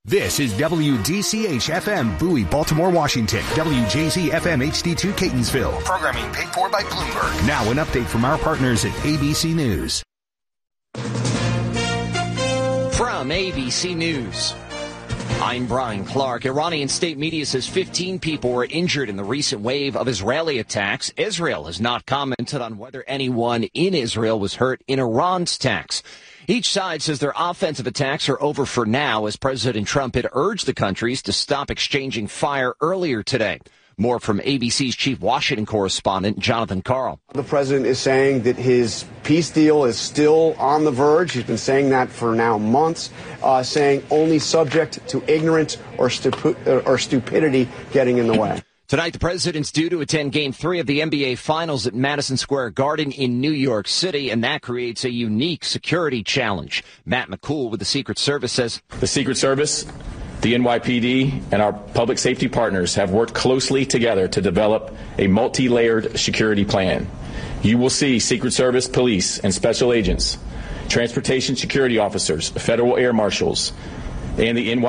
This is WDCH-FM, Bowie, Baltimore, Washington. WJZ-FM HD2, Catonsville. Programming paid for by Bloomberg. Now an update from our partners at ABC News. From ABC News, I'm Brian Clark. Iranian state media says 15 people were injured in the recent wave of Israeli attacks. Israel has not commented on whether anyone in Israel was hurt in Iran's attacks. Each side says their offensive attacks are over for now, as President Trump had urged the countries to stop exchanging fire earlier today. More from ABC's chief Washington correspondent, Jonathan Karl. The president is saying that his peace deal is still on the verge. He's been saying that for now months, saying only subject to ignorance or stupidity getting in the way. Tonight, the president's due to attend Game 3 of the NBA Finals at Madison Square Garden in New York City, and that creates a unique security challenge. Matt McCool with the Secret Service says the Secret Service, the NYPD, and our public safety partners have worked closely together to develop a multi-layered security plan. You will see Secret Service, police, and special agents, transportation security officers, federal air marshals, and the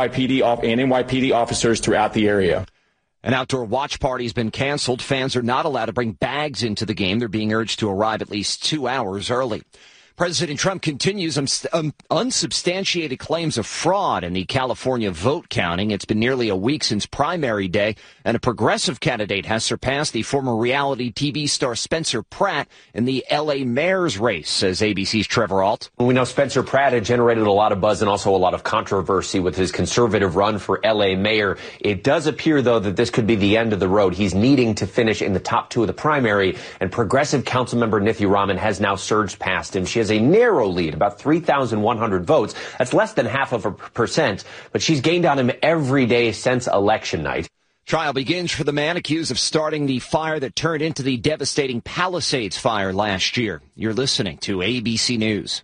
NYPD officers throughout the area. An outdoor watch party has been canceled. Fans are not allowed to bring bags into the game. They're being urged to arrive at least 2 hours early. President Trump continues unsubstantiated claims of fraud in the California vote counting. It's been nearly a week since primary day, and a progressive candidate has surpassed the former reality TV star Spencer Pratt in the L.A. mayor's race, says ABC's Trevor Ault. We know Spencer Pratt had generated a lot of buzz and also a lot of controversy with his conservative run for L.A. mayor. It does appear, though, that this could be the end of the road. He's needing to finish in the top two of the primary, and progressive councilmember Nithya Raman has now surged past him. She has a narrow lead, about 3,100 votes. That's less than 0.5%, but she's gained on him every day since election night. Trial begins for the man accused of starting the fire that turned into the devastating Palisades fire last year. You're listening to ABC News.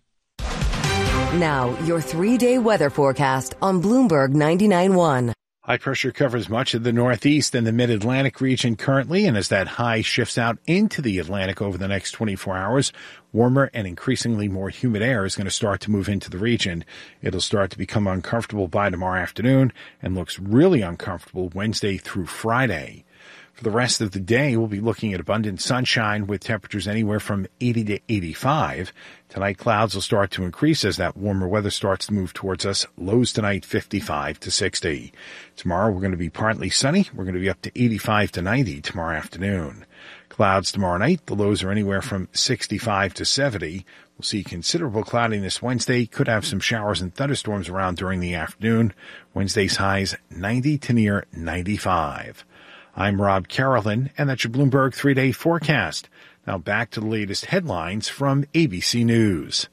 Now, your 3-day weather forecast on Bloomberg 99.1. High pressure covers much of the Northeast and the Mid-Atlantic region currently, and as that high shifts out into the Atlantic over the next 24 hours, warmer and increasingly more humid air is going to start to move into the region. It'll start to become uncomfortable by tomorrow afternoon and looks really uncomfortable Wednesday through Friday. For the rest of the day, we'll be looking at abundant sunshine with temperatures anywhere from 80 to 85. Tonight, clouds will start to increase as that warmer weather starts to move towards us. Lows tonight, 55 to 60. Tomorrow, we're going to be partly sunny. We're going to be up to 85 to 90 tomorrow afternoon. Clouds tomorrow night. The lows are anywhere from 65 to 70. We'll see considerable cloudiness Wednesday. Could have some showers and thunderstorms around during the afternoon. Wednesday's highs 90 to near 95. I'm Rob Carolyn, and that's your Bloomberg 3-day forecast. Now back to the latest headlines from ABC News.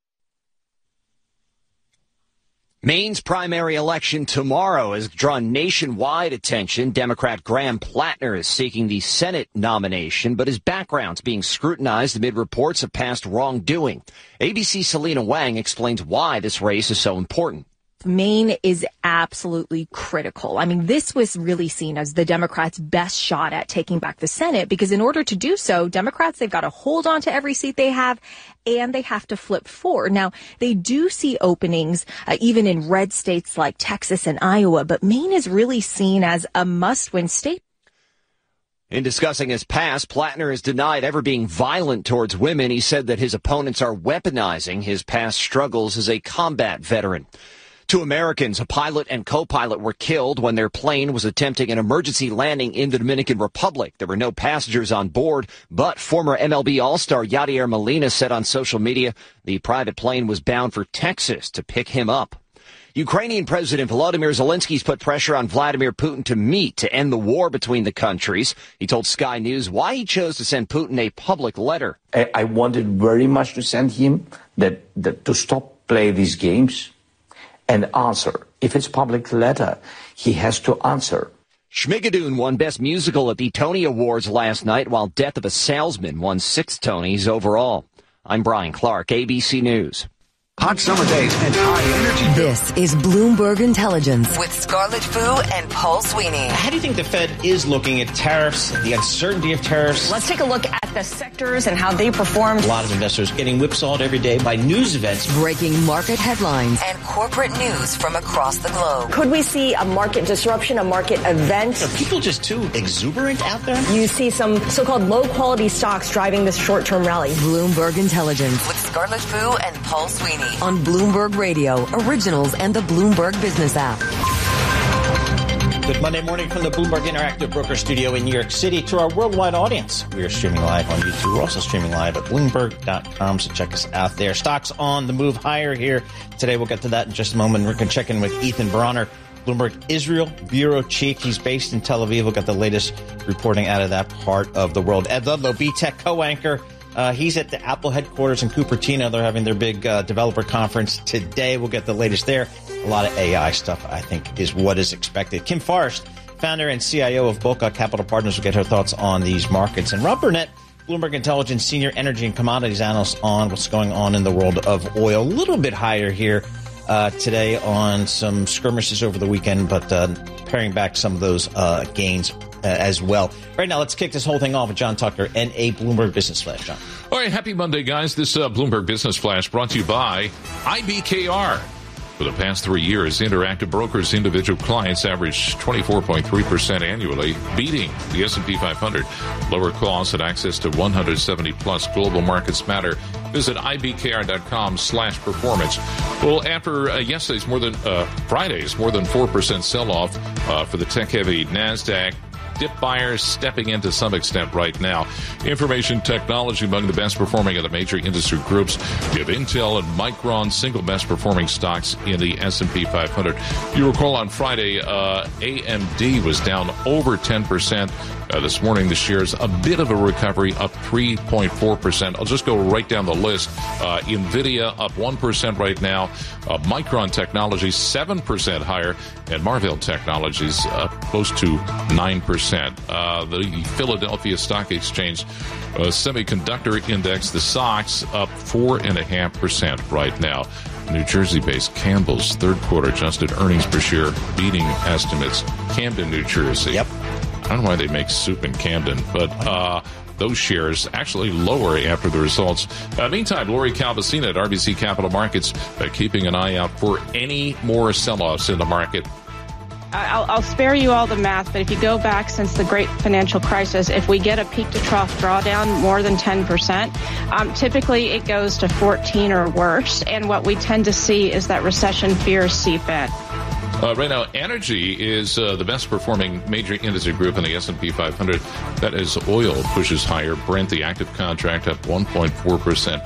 Maine's primary election tomorrow has drawn nationwide attention. Democrat Graham Plattner is seeking the Senate nomination, but his background's being scrutinized amid reports of past wrongdoing. ABC's Selena Wang explains why this race is so important. Maine is absolutely critical. I mean, this was really seen as the Democrats' best shot at taking back the Senate, because in order to do so, Democrats, they've got to hold on to every seat they have, and they have to flip forward. Now, they do see openings even in red states like Texas and Iowa, but Maine is really seen as a must-win state. In discussing his past, Plattner has denied ever being violent towards women. He said that his opponents are weaponizing his past struggles as a combat veteran. 2 Americans, a pilot and co-pilot, were killed when their plane was attempting an emergency landing in the Dominican Republic. There were no passengers on board, but former MLB All-Star Yadier Molina said on social media the private plane was bound for Texas to pick him up. Ukrainian President Volodymyr Zelensky's put pressure on Vladimir Putin to meet to end the war between the countries. He told Sky News why he chose to send Putin a public letter. I wanted very much to send him that to stop play these games and answer. If it's public letter, he has to answer. Schmigadoon won Best Musical at the Tony Awards last night, while Death of a Salesman won 6 Tonys overall. I'm Brian Clark, ABC News. Hot summer days and high energy. This is Bloomberg Intelligence with Scarlett Fu and Paul Sweeney. How do you think the Fed is looking at tariffs, the uncertainty of tariffs? Let's take a look at the sectors and how they performed. A lot of investors getting whipsawed every day by news events. Breaking market headlines and corporate news from across the globe. Could we see a market disruption, a market event? Are people just too exuberant out there? You see some so-called low-quality stocks driving this short-term rally. Bloomberg Intelligence with Scarlett Fu and Paul Sweeney on Bloomberg Radio, Originals, and the Bloomberg Business app. Good Monday morning from the Bloomberg Interactive Broker Studio in New York City to our worldwide audience. We are streaming live on YouTube. We're also streaming live at Bloomberg.com, so check us out there. Stocks on the move higher here today. We'll get to that in just a moment. We're going to check in with Ethan Bronner, Bloomberg Israel Bureau Chief. He's based in Tel Aviv. We'll get the latest reporting out of that part of the world. Ed Ludlow, B-Tech co-anchor. He's at the Apple headquarters in Cupertino. They're having their big developer conference today. We'll get the latest there. A lot of AI stuff, I think, is what is expected. Kim Forrest, founder and CIO of Boca Capital Partners, will get her thoughts on these markets. And Rob Burnett, Bloomberg Intelligence Senior Energy and Commodities Analyst, on what's going on in the world of oil. A little bit higher here today on some skirmishes over the weekend, but paring back some of those gains as well. Right now, let's kick this whole thing off with John Tucker and a Bloomberg Business Flash. John. All right, happy Monday, guys. This Bloomberg Business Flash brought to you by IBKR. For the past 3 years, Interactive Brokers' individual clients averaged 24.3% annually, beating the S&P 500. Lower costs and access to 170-plus global markets matter. Visit ibkr.com/performance. Well, after Friday's more than 4% sell-off for the tech-heavy NASDAQ, dip buyers stepping in to some extent right now. Information technology among the best performing of the major industry groups. You have Intel and Micron, single best performing stocks in the S&P 500. You recall on Friday, AMD was down over 10%. This morning, the shares a bit of a recovery, up 3.4%. I'll just go right down the list. NVIDIA up 1% right now. Micron Technologies 7% higher, and Marvell Technologies up close to 9%. The Philadelphia Stock Exchange Semiconductor Index, the SOX, up 4.5% right now. New Jersey-based Campbell's third quarter adjusted earnings per share beating estimates. Camden, New Jersey. Yep. I don't know why they make soup in Camden, but those shares actually lower after the results. Meantime, Lori Calvasina at RBC Capital Markets keeping an eye out for any more sell-offs in the market. I'll spare you all the math, but if you go back since the great financial crisis, if we get a peak-to-trough drawdown more than 10%, typically it goes to 14 or worse, and what we tend to see is that recession fears seep in. Right now, energy is the best performing major industry group in the S&P 500. That is oil pushes higher. Brent, the active contract, up 1.4%.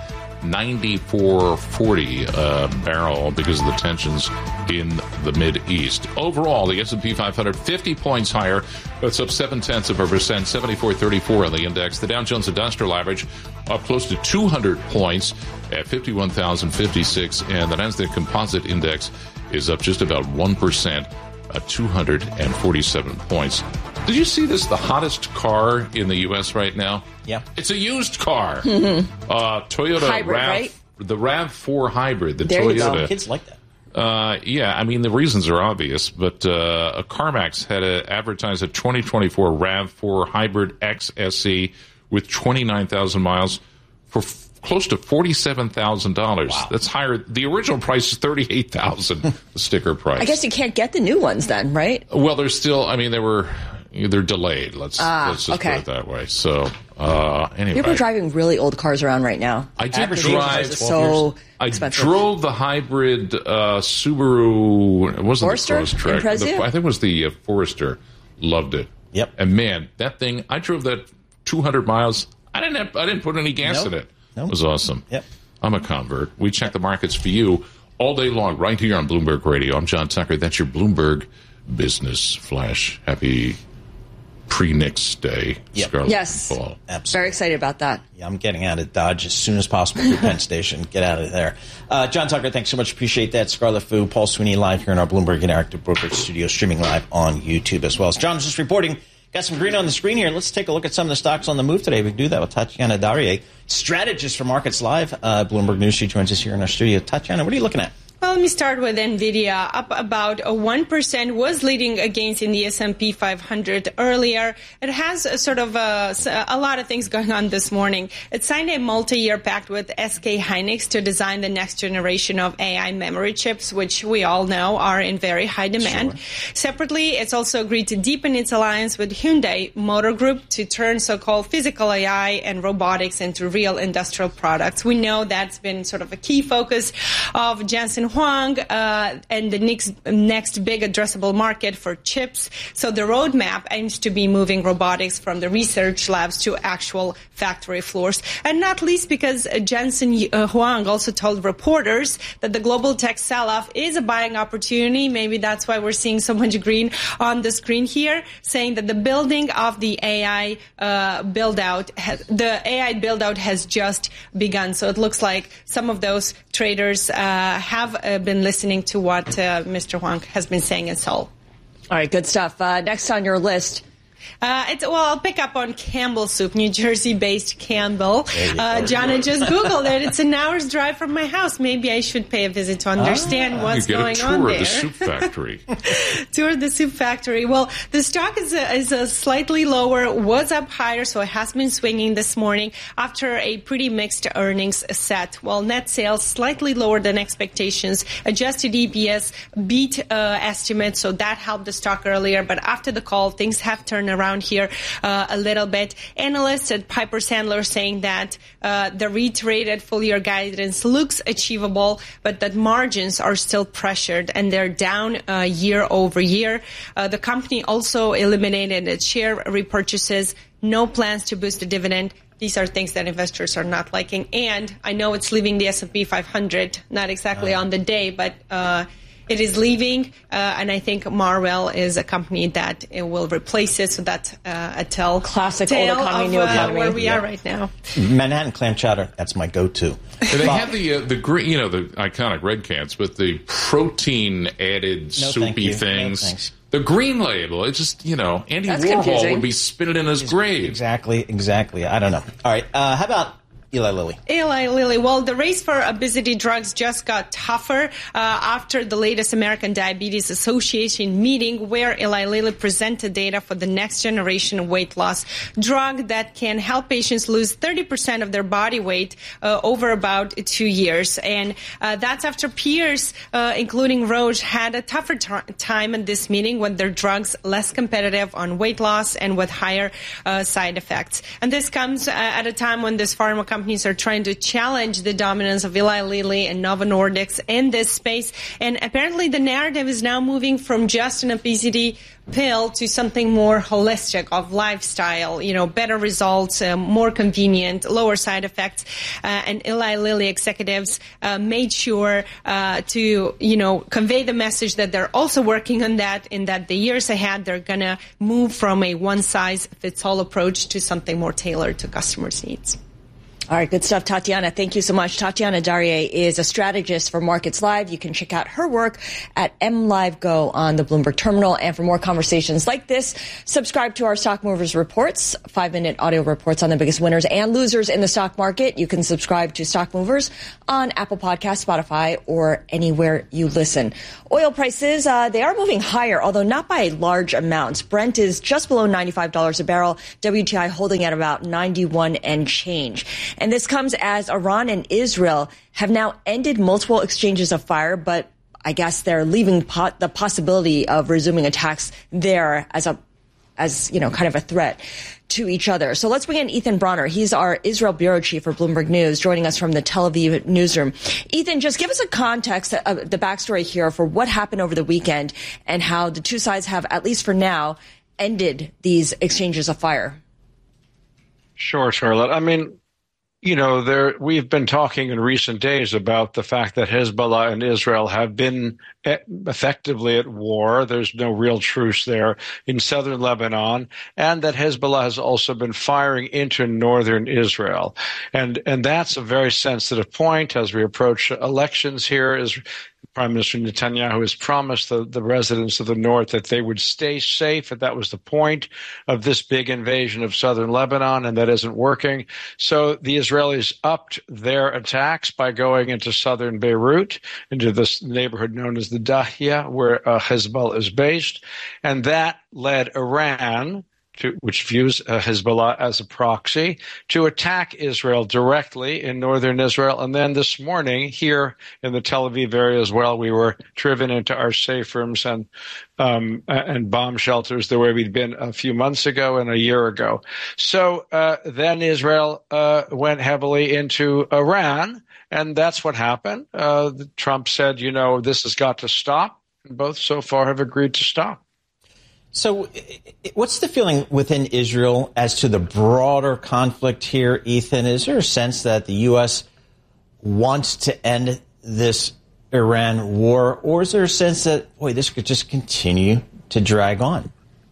94.40 barrel because of the tensions in the Mideast. Overall, the S&P 500 50 points higher. That's up 0.7%, 74.34 on the index. The Dow Jones Industrial Average up close to 200 points at 51,056, and the Nasdaq Composite Index is up just about 1% at 247 points. Did you see this? The hottest car in the U.S. right now? Yeah. It's a used car. Toyota hybrid, right? The RAV4 hybrid. There Toyota. You go. Kids like that. Yeah, I mean, the reasons are obvious, but CarMax had advertised a 2024 RAV4 hybrid XSE with 29,000 miles for close to $47,000. Wow. That's higher. The original price is $38,000, the sticker price. I guess you can't get the new ones then, right? Well, they're still, I mean, they're delayed. Let's just put it that way. So, anyway. People are driving really old cars around right now. I did drive. I drove the hybrid Subaru. It wasn't Forester? the Forester. I think it was the Forester. Loved it. Yep. And man, that thing, I drove that 200 miles. I didn't put any gas in it. It was awesome. Yep. I'm a convert. We check the markets for you all day long right here on Bloomberg Radio. I'm John Tucker. That's your Bloomberg Business Flash. Happy pre-Knicks Day. Yep. Scarlett. Yes. Paul. Absolutely. Very excited about that. Yeah, I'm getting out of Dodge as soon as possible through Penn Station. Get out of there. John Tucker, thanks so much. Appreciate that. Scarlett Fu, Paul Sweeney live here in our Bloomberg Interactive Brokerage studio, streaming live on YouTube as well. As John was just reporting, Got some green on the screen here. Let's take a look at some of the stocks on the move today. We can do that with Tatiana Darie, strategist for Markets Live, Bloomberg News. She joins us here in our studio. Tatiana, what are you looking at? Well, let me start with NVIDIA, up about 1%, was leading against in the S&P 500 earlier. It has a sort of a lot of things going on this morning. It signed a multi-year pact with SK Hynix to design the next generation of AI memory chips, which we all know are in very high demand. Sure. Separately, it's also agreed to deepen its alliance with Hyundai Motor Group to turn so-called physical AI and robotics into real industrial products. We know that's been sort of a key focus of Jensen Huang and the next big addressable market for chips. So the roadmap aims to be moving robotics from the research labs to actual factory floors. And not least because Jensen Huang also told reporters that the global tech sell-off is a buying opportunity. Maybe that's why we're seeing so much green on the screen here, saying that the building of the AI build-out has just begun. So it looks like some of those traders have been listening to what Mr. Huang has been saying in Seoul. All right, good stuff. Next on your list. I'll pick up on Campbell Soup, New Jersey-based Campbell. Jana just Googled it. It's an hour's drive from my house. Maybe I should pay a visit to understand what's going on there. You get a tour of the soup factory. Tour of the soup factory. Well, the stock is slightly lower, was up higher, so it has been swinging this morning after a pretty mixed earnings set. Well, net sales slightly lower than expectations. Adjusted EPS beat estimates, so that helped the stock earlier. But after the call, things have turned around here a little bit. Analysts at Piper Sandler saying that the reiterated full-year guidance looks achievable, but that margins are still pressured and they're down year over year. The company also eliminated its share repurchases, no plans to boost the dividend. These are things that investors are not liking. And I know it's leaving the S&P 500, not exactly on the day, but it is leaving, and I think Marvell is a company that it will replace it. So that's a classic old economy, new economy. Where we are right now. Manhattan clam chowder, that's my go-to. They have the green, the iconic red cans, but the protein added soupy things. No, the green label, it's just, Andy that's Warhol confusing. would be spinning in his grave. Exactly. I don't know. All right, how about Eli Lilly. Eli Lilly. Well, the race for obesity drugs just got tougher after the latest American Diabetes Association meeting where Eli Lilly presented data for the next generation weight loss drug that can help patients lose 30% of their body weight over about 2 years. And that's after peers, including Roche, had a tougher time in this meeting when their drugs less competitive on weight loss and with higher side effects. And this comes at a time when this pharma companies are trying to challenge the dominance of Eli Lilly and Novo Nordisk in this space. And apparently the narrative is now moving from just an obesity pill to something more holistic of lifestyle, better results, more convenient, lower side effects. And Eli Lilly executives made sure to, convey the message that they're also working on that, in that the years ahead they're going to move from a one-size-fits-all approach to something more tailored to customers' needs. All right, good stuff, Tatiana. Thank you so much. Tatiana Darie is a strategist for Markets Live. You can check out her work at MLiveGo on the Bloomberg Terminal. And for more conversations like this, subscribe to our Stock Movers Reports, 5-minute audio reports on the biggest winners and losers in the stock market. You can subscribe to Stock Movers on Apple Podcasts, Spotify, or anywhere you listen. Oil prices, they are moving higher, although not by large amounts. Brent is just below $95 a barrel. WTI holding at about 91 and change. And this comes as Iran and Israel have now ended multiple exchanges of fire, but I guess they're leaving the possibility of resuming attacks there as kind of a threat to each other. So let's bring in Ethan Bronner. He's our Israel bureau chief for Bloomberg News, joining us from the Tel Aviv newsroom. Ethan, just give us a context, the backstory here for what happened over the weekend and how the two sides have, at least for now, ended these exchanges of fire. Sure, Charlotte. I mean, we've been talking in recent days about the fact that Hezbollah and Israel have been effectively at war. There's no real truce there in southern Lebanon, and that Hezbollah has also been firing into northern Israel. And that's a very sensitive point as we approach elections here. Prime Minister Netanyahu has promised the residents of the north that they would stay safe, and that was the point of this big invasion of southern Lebanon, and that isn't working. So the Israelis upped their attacks by going into southern Beirut, into this neighborhood known as the Dahia, where Hezbollah is based, and that led Iran, which views Hezbollah as a proxy, to attack Israel directly in northern Israel. And then this morning, here in the Tel Aviv area as well, we were driven into our safe rooms and bomb shelters the way we'd been a few months ago and a year ago. So then Israel went heavily into Iran, and that's what happened. Trump said, this has got to stop. And both so far have agreed to stop. So what's the feeling within Israel as to the broader conflict here, Ethan? Is there a sense that the U.S. wants to end this Iran war, or is there a sense that, this could just continue to drag on?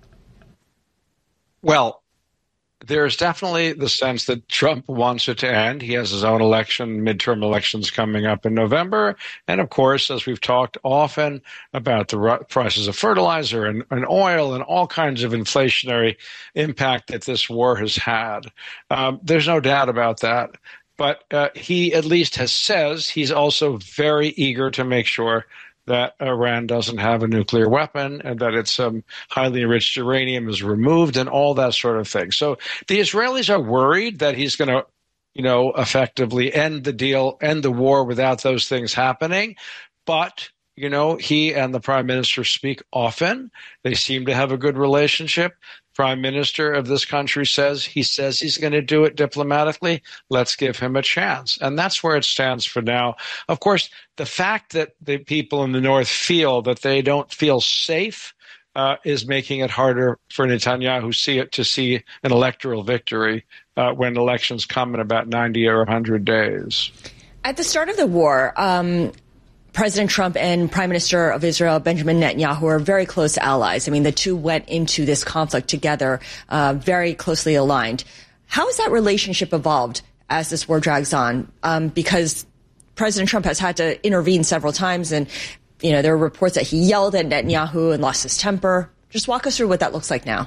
Well, there's definitely the sense that Trump wants it to end. He has his own midterm elections coming up in November. And of course, as we've talked often about the prices of fertilizer and oil and all kinds of inflationary impact that this war has had. There's no doubt about that. But he at least says he's also very eager to make sure that Iran doesn't have a nuclear weapon and that its highly enriched uranium is removed and all that sort of thing. So the Israelis are worried that he's going to, effectively end the war without those things happening. But, he and the prime minister speak often. They seem to have a good relationship. Prime minister of this country says he's going to do it diplomatically. Let's give him a chance. And that's where it stands for now. Of course, the fact that the people in the north feel that they don't feel safe is making it harder for Netanyahu to see an electoral victory when elections come in about 90 or 100 days. At the start of the war, President Trump and Prime Minister of Israel, Benjamin Netanyahu, are very close allies. I mean, the two went into this conflict together, very closely aligned. How has that relationship evolved as this war drags on? Because President Trump has had to intervene several times, and, there are reports that he yelled at Netanyahu and lost his temper. Just walk us through what that looks like now.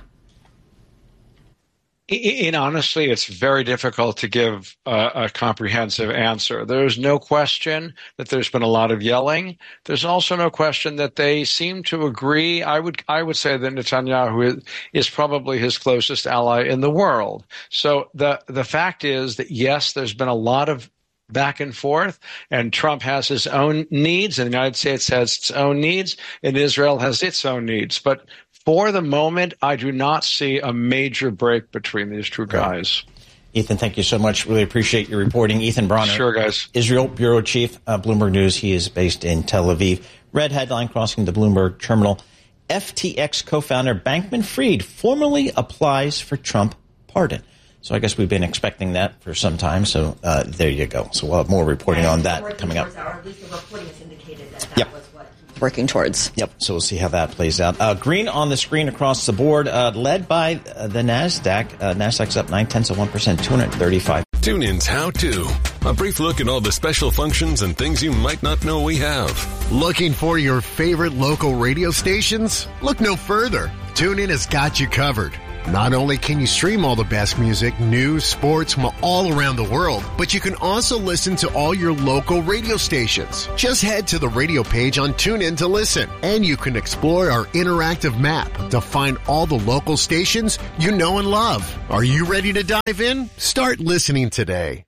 Honestly, it's very difficult to give a comprehensive answer. There's no question that there's been a lot of yelling. There's also no question that they seem to agree. I would say that Netanyahu is probably his closest ally in the world. So the fact is that, yes, there's been a lot of back and forth, and Trump has his own needs, and the United States has its own needs, and Israel has its own needs. But for the moment, I do not see a major break between these two guys. Ethan, thank you so much. Really appreciate your reporting. Ethan Bronner. Sure, guys. Israel Bureau Chief, Bloomberg News. He is based in Tel Aviv. Red headline crossing the Bloomberg terminal. FTX co-founder Bankman-Fried formally applies for Trump pardon. So I guess we've been expecting that for some time. So there you go. So we'll have more reporting on that coming up. At least the reporting has indicated that was what working towards. Yep. So we'll see how that plays out. Green on the screen across the board, led by the NASDAQ. NASDAQ's up 0.9%, 235. TuneIn's How To. A brief look at all the special functions and things you might not know we have. Looking for your favorite local radio stations? Look no further. TuneIn has got you covered. Not only can you stream all the best music, news, sports from all around the world, but you can also listen to all your local radio stations. Just head to the radio page on TuneIn to listen, and you can explore our interactive map to find all the local stations you know and love. Are you ready to dive in? Start listening today.